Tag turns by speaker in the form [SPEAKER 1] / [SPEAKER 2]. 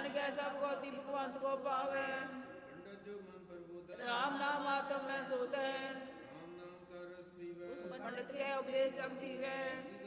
[SPEAKER 1] नानक सब गोती भगवंत को पावे राम नाम आत्म में सोते उस पंडित के उपदेश जग जीवे